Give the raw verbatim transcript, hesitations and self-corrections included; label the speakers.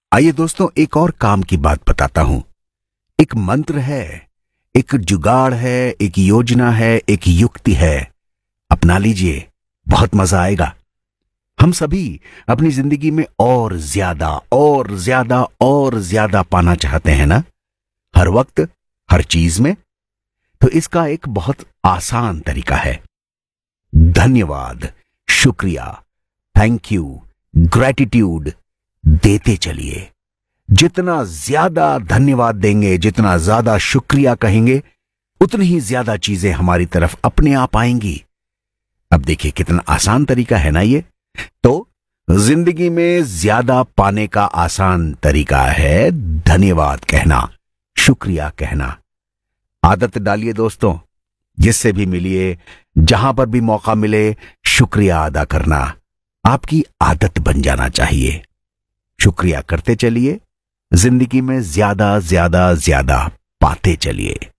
Speaker 1: आइए दोस्तों, एक और काम की बात बताता हूं। एक मंत्र है, एक जुगाड़ है, एक योजना है, एक युक्ति है। अपना लीजिए, बहुत मजा आएगा। हम सभी अपनी जिंदगी में और ज्यादा और ज्यादा और ज्यादा पाना चाहते हैं ना, हर वक्त, हर चीज में। तो इसका एक बहुत आसान तरीका है। धन्यवाद, शुक्रिया, थैंक यू, ग्रेटिट्यूड देते चलिए। जितना ज्यादा धन्यवाद देंगे, जितना ज्यादा शुक्रिया कहेंगे, उतनी ही ज्यादा चीजें हमारी तरफ अपने आप आएंगी। अब देखिए कितना आसान तरीका है ना ये। तो जिंदगी में ज्यादा पाने का आसान तरीका है धन्यवाद कहना, शुक्रिया कहना। आदत डालिए दोस्तों, जिससे भी मिलिए, जहां पर भी मौका मिले, शुक्रिया अदा करना आपकी आदत बन जाना चाहिए। शुक्रिया करते चलिए, जिंदगी में ज्यादा ज्यादा ज्यादा पाते चलिए।